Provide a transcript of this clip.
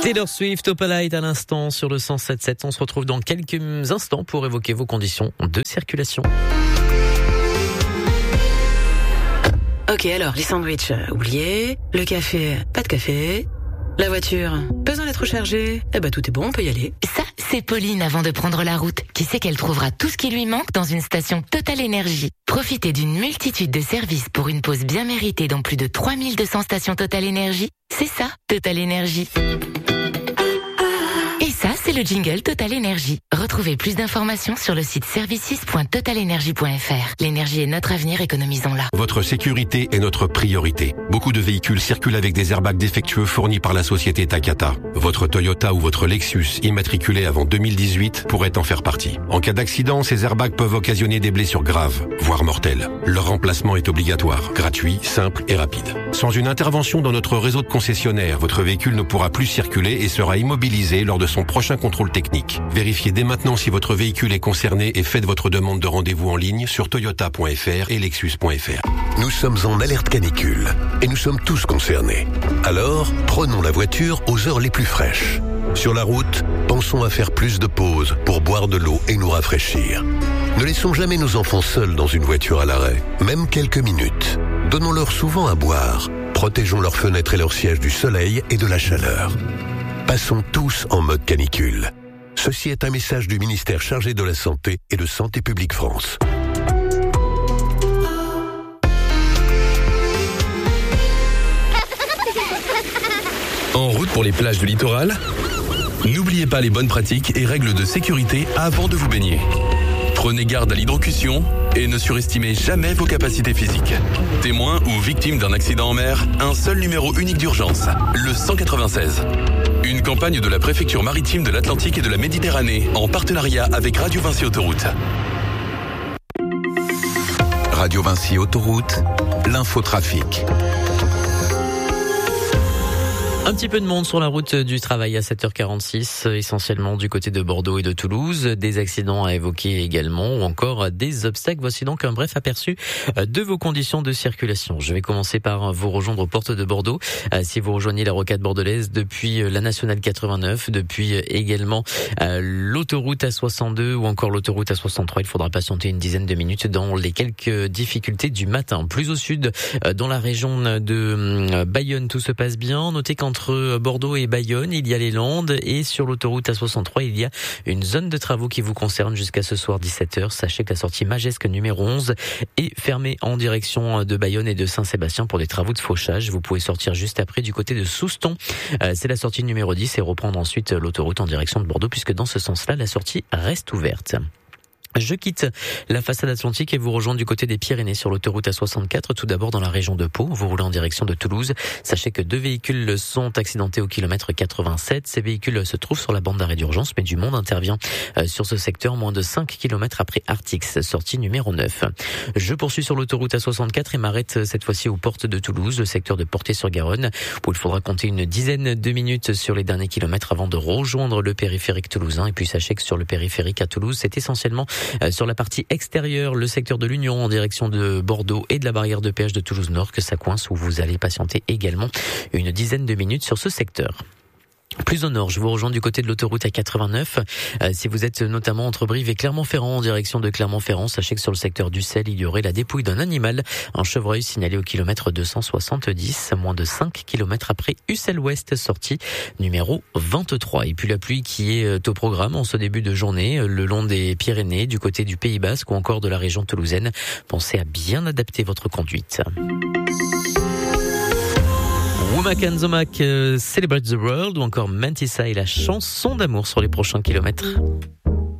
Taylor Swift, Opalite à l'instant sur le 107.7. On se retrouve dans quelques instants pour évoquer vos conditions de circulation. Ok, alors, les sandwichs, oubliez. Le café, pas de café. La voiture, besoin d'être rechargée. Tout est bon, on peut y aller. Ça, c'est Pauline avant de prendre la route, qui sait qu'elle trouvera tout ce qui lui manque dans une station Total Énergie. Profitez d'une multitude de services pour une pause bien méritée dans plus de 3200 stations Total Énergie. C'est ça, Total Énergie. Et ça, c'est le jingle Total Énergie. Retrouvez plus d'informations sur le site services.totalenergie.fr. L'énergie est notre avenir, économisons-la. Votre sécurité est notre priorité. Beaucoup de véhicules circulent avec des airbags défectueux fournis par la société Takata. Votre Toyota ou votre Lexus immatriculé avant 2018 pourrait en faire partie. En cas d'accident, ces airbags peuvent occasionner des blessures graves, voire mortelles. Leur remplacement est obligatoire, gratuit, simple et rapide. Sans une intervention dans notre réseau de concessionnaires, votre véhicule ne pourra plus circuler et sera immobilisé lors de son prochain contrôle technique. Vérifiez dès maintenant si votre véhicule est concerné et faites votre demande de rendez-vous en ligne sur toyota.fr et lexus.fr. Nous sommes en alerte canicule et nous sommes tous concernés. Alors, prenons la voiture aux heures les plus fraîches. Sur la route, pensons à faire plus de pauses pour boire de l'eau et nous rafraîchir. Ne laissons jamais nos enfants seuls dans une voiture à l'arrêt, même quelques minutes. Donnons-leur souvent à boire. Protégeons leurs fenêtres et leurs sièges du soleil et de la chaleur. Passons tous en mode canicule. Ceci est un message du ministère chargé de la Santé et de Santé publique France. En route pour les plages du littoral ? N'oubliez pas les bonnes pratiques et règles de sécurité avant de vous baigner. Prenez garde à l'hydrocution et ne surestimez jamais vos capacités physiques. Témoin ou victime d'un accident en mer, un seul numéro unique d'urgence, le 196. Une campagne de la préfecture maritime de l'Atlantique et de la Méditerranée en partenariat avec Radio Vinci Autoroute. Radio Vinci Autoroute, l'infotrafic. Un petit peu de monde sur la route du travail à 7h46, essentiellement du côté de Bordeaux et de Toulouse. Des accidents à évoquer également ou encore des obstacles. Voici donc un bref aperçu de vos conditions de circulation. Je vais commencer par vous rejoindre aux portes de Bordeaux. Si vous rejoignez la rocade bordelaise depuis la nationale 89, depuis également l'autoroute A62 ou encore l'autoroute A63, il faudra patienter une dizaine de minutes dans les quelques difficultés du matin. Plus au sud, dans la région de Bayonne, tout se passe bien. Notez qu'entre Bordeaux et Bayonne, il y a les Landes et sur l'autoroute A63, il y a une zone de travaux qui vous concerne jusqu'à ce soir 17h. Sachez que la sortie Magesque numéro 11 est fermée en direction de Bayonne et de Saint-Sébastien pour des travaux de fauchage. Vous pouvez sortir juste après du côté de Souston. C'est la sortie numéro 10 et reprendre ensuite l'autoroute en direction de Bordeaux puisque dans ce sens-là, la sortie reste ouverte. Je quitte la façade atlantique et vous rejoins du côté des Pyrénées sur l'autoroute A64, tout d'abord dans la région de Pau. Vous roulez en direction de Toulouse. Sachez que 2 véhicules sont accidentés au kilomètre 87. Ces véhicules se trouvent sur la bande d'arrêt d'urgence, mais du monde intervient sur ce secteur moins de 5 km après Artix, sortie numéro 9. Je poursuis sur l'autoroute A64 et m'arrête cette fois-ci aux portes de Toulouse, le secteur de Portée-sur-Garonne, où il faudra compter une dizaine de minutes sur les derniers kilomètres avant de rejoindre le périphérique toulousain. Et puis sachez que sur le périphérique à Toulouse, c'est essentiellement sur la partie extérieure, le secteur de l'Union en direction de Bordeaux et de la barrière de péage de Toulouse-Nord que ça coince, où vous allez patienter également une dizaine de minutes sur ce secteur. Plus au nord, je vous rejoins du côté de l'autoroute A89. Si vous êtes notamment entre Brive et Clermont-Ferrand en direction de Clermont-Ferrand, sachez que sur le secteur du Sel, il y aurait la dépouille d'un animal, un chevreuil signalé au kilomètre 270, moins de 5 km après Ussel-Ouest, sortie numéro 23. Et puis la pluie qui est au programme en ce début de journée, le long des Pyrénées, du côté du Pays Basque ou encore de la région toulousaine. Pensez à bien adapter votre conduite. Womack and Zomack, Celebrate the World ou encore Mantissa et la chanson d'amour sur les prochains kilomètres.